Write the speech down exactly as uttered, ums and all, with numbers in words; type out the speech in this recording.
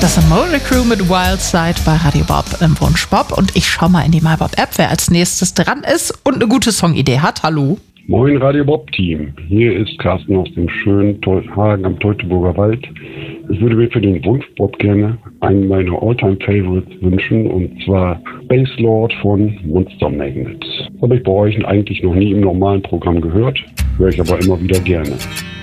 Das Amore Crew mit Wildside bei Radio Bob im Wunsch Bob. Und ich schau mal in die MyBob-App, wer als nächstes dran ist und eine gute Songidee hat. Hallo. Moin Radio Bob Team. Hier ist Carsten aus dem schönen Hagen am Teutoburger Wald. Ich würde mir für den Wunsch Bob gerne einen meiner Alltime Favorites wünschen, und zwar Space Lord von Monster Magnet. Habe ich bei euch eigentlich noch nie im normalen Programm gehört, höre ich aber immer wieder gerne.